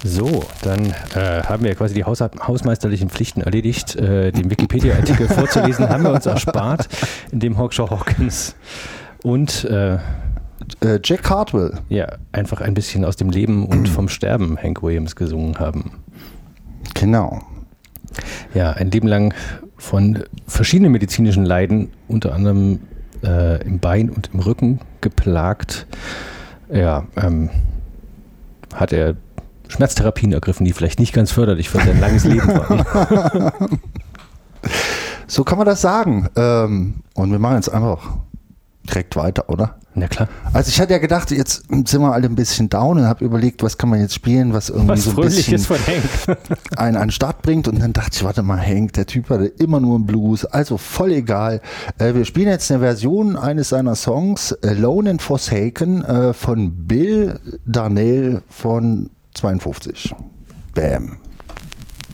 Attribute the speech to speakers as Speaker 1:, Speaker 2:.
Speaker 1: So, dann haben wir quasi die hausmeisterlichen Pflichten erledigt. Den Wikipedia-Artikel vorzulesen haben wir uns erspart, in dem Hawkshaw Hawkins und
Speaker 2: Jack Cardwell.
Speaker 1: Ja, einfach ein bisschen aus dem Leben und vom Sterben Hank Williams gesungen haben.
Speaker 2: Genau.
Speaker 1: Ja, ein Leben lang von verschiedenen medizinischen Leiden, unter anderem im Bein und im Rücken geplagt. Ja, hat er Schmerztherapien ergriffen, die vielleicht nicht ganz förderlich für sein langes Leben waren.
Speaker 2: So kann man das sagen. Und wir machen jetzt einfach direkt weiter, oder?
Speaker 1: Na klar.
Speaker 2: Also ich hatte ja gedacht, jetzt sind wir alle ein bisschen down und habe überlegt, was kann man jetzt spielen, was irgendwie so ein bisschen
Speaker 1: von Hank
Speaker 2: einen an den Start bringt. Und dann dachte ich, warte mal, Hank, der Typ hatte immer nur einen Blues, also voll egal. Wir spielen jetzt eine Version eines seiner Songs, Alone and Forsaken, von Bill Darnell von 52. Bam.